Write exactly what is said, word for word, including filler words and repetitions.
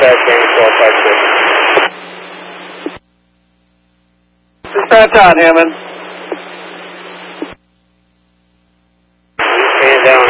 Dispatch, James twelve five six. Dispatch on, Hammond. Stand down